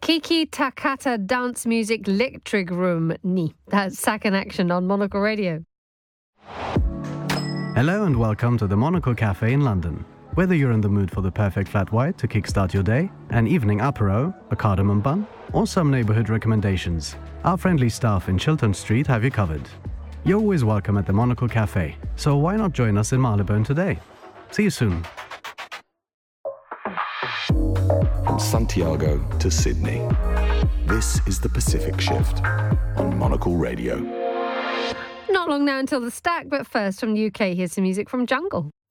Kiki Takata Dance Music Electric Room ni. That's Second Action on Monocle Radio. Hello and welcome to the Monocle Cafe in London. Whether you're in the mood for the perfect flat white to kickstart your day, an evening apéro, a cardamom bun, or some neighborhood recommendations, our friendly staff in Chiltern Street have you covered. You're always welcome at the Monocle Cafe, so why not join us in Marylebone today? See you soon. From Santiago to Sydney, this is the Pacific Shift on Monocle Radio. Not long now until the stack, but first from the UK, here's some music from Jungle.